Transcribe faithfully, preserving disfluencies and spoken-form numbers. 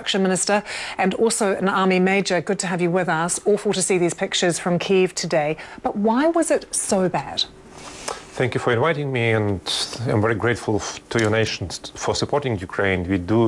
infrastructure minister and also an army major. Good to have you with us. Awful to see these pictures from Kyiv today. But why was it so bad? Thank you for inviting me, and I'm very grateful to your nation for supporting Ukraine. We do